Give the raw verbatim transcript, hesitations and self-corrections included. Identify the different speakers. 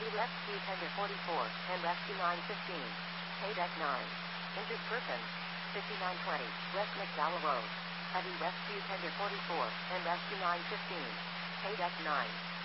Speaker 1: Heavy Rescue Tender forty-four, and Rescue nine fifteen. Pay Deck nine. Injured person. fifty-nine twenty, West McDowell Road. Heavy Rescue Tender forty-four, and Rescue nine fifteen. Pay Deck nine.